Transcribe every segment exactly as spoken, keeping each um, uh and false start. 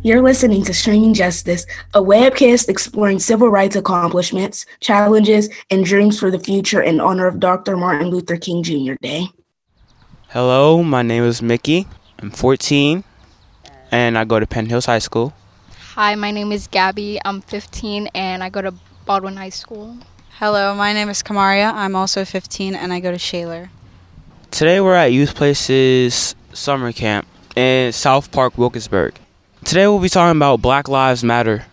You're listening to Stringing Justice, a webcast exploring civil rights accomplishments, challenges, and dreams for the future in honor of Doctor Martin Luther King Junior Day. Hello, my name is Mickey. I'm fourteen, and I go to Penn Hills High School. Hi, my name is Gabby. I'm fifteen, and I go to Baldwin High School. Hello, my name is Kamaria. I'm also fifteen, and I go to Shaler. Today we're at Youth Places Summer Camp in South Park, Wilkinsburg. Today we'll be talking about Black Lives Matter.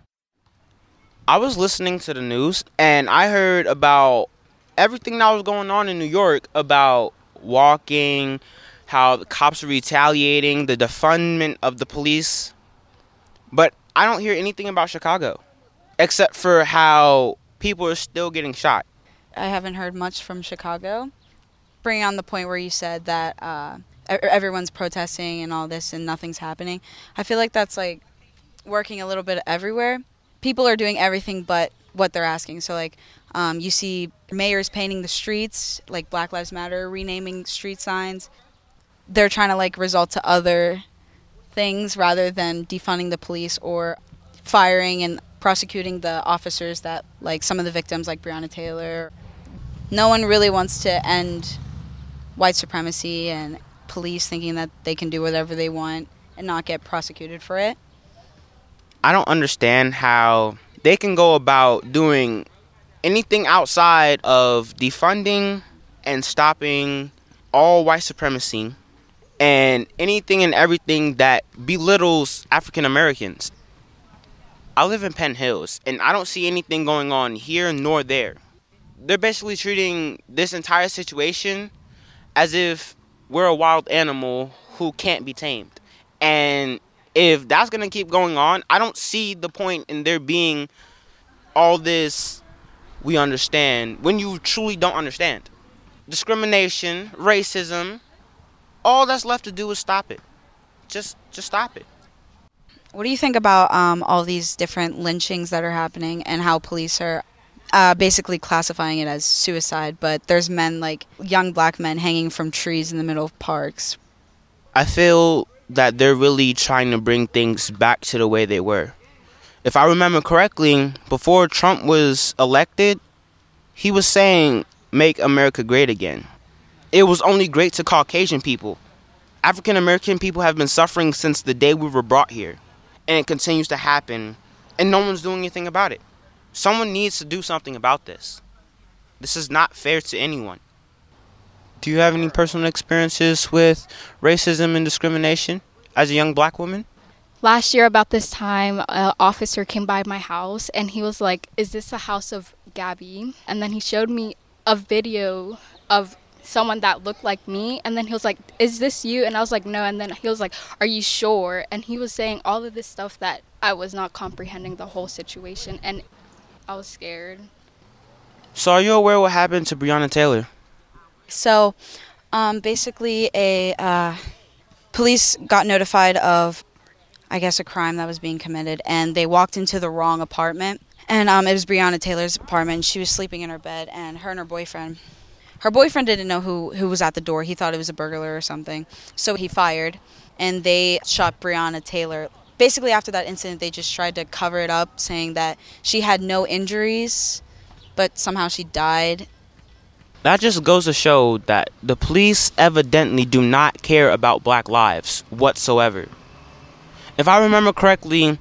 I was listening to the news and I heard about everything that was going on in New York about walking, how the cops are retaliating, the defundment of the police. But I don't hear anything about Chicago, except for how people are still getting shot. I haven't heard much from Chicago. Bringing on the point where you said that uh, everyone's protesting and all this and nothing's happening. I feel like that's like working a little bit everywhere. People are doing everything but what they're asking. So like um, you see mayors painting the streets, like Black Lives Matter, renaming street signs. They're trying to like resort to other things rather than defunding the police or firing and prosecuting the officers that like some of the victims like Breonna Taylor. No one really wants to end white supremacy and police thinking that they can do whatever they want and not get prosecuted for it. I don't understand how they can go about doing anything outside of defunding and stopping all white supremacy and anything and everything that belittles African Americans. I live in Penn Hills, and I don't see anything going on here nor there. They're basically treating this entire situation as if we're a wild animal who can't be tamed. And if that's going to keep going on, I don't see the point in there being all this we understand when you truly don't understand. Discrimination, racism, all that's left to do is stop it. Just just stop it. What do you think about um, all these different lynchings that are happening and how police are uh, basically classifying it as suicide, but there's men, like young black men, hanging from trees in the middle of parks? I feel that they're really trying to bring things back to the way they were. If I remember correctly, before Trump was elected, he was saying, "Make America great again." It was only great to Caucasian people. African American people have been suffering since the day we were brought here. And it continues to happen, and no one's doing anything about it. Someone needs to do something about this. This is not fair to anyone. Do you have any personal experiences with racism and discrimination as a young black woman? Last year about this time, an officer came by my house, and he was like, "Is this the house of Gabby?" And then he showed me a video of someone that looked like me, and then he was like, "Is this you?" And I was like, "No." And then he was like, "Are you sure?" And he was saying all of this stuff that I was not comprehending the whole situation, and I was scared. So are you aware what happened to Breonna Taylor? So um, basically a uh, police got notified of, I guess, a crime that was being committed, and they walked into the wrong apartment, and um, it was Breonna Taylor's apartment. She was sleeping in her bed, and her and her boyfriend Her boyfriend didn't know who, who was at the door. He thought it was a burglar or something. So he fired, and they shot Breonna Taylor. Basically, after that incident, they just tried to cover it up, saying that she had no injuries, but somehow she died. That just goes to show that the police evidently do not care about black lives whatsoever. If I remember correctly,